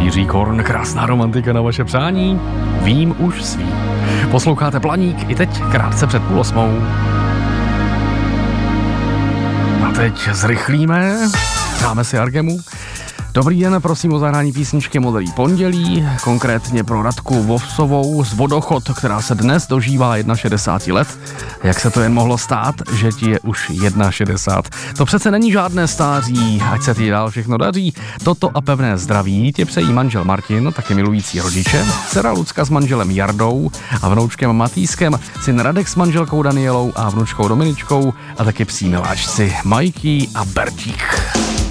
Jiří Korn, krásná romantika na vaše přání. Vím už svý. Posloucháte Planík i teď krátce před 7:30. A teď zrychlíme, dáme si Argemu. Dobrý den, prosím o zahrání písničky Modrý pondělí, konkrétně pro Radku Vosovou z Vodochod, která se dnes dožívá 61 let. Jak se to jen mohlo stát, že ti je už 61? To přece není žádné stáří, ať se ti dál všechno daří. Toto a pevné zdraví tě přejí manžel Martin, taky milující rodiče, dcera Lucka s manželem Jardou a vnoučkem Matýskem, syn Radek s manželkou Danielou a vnučkou Dominičkou a taky psí miláčci Majký a Bertík.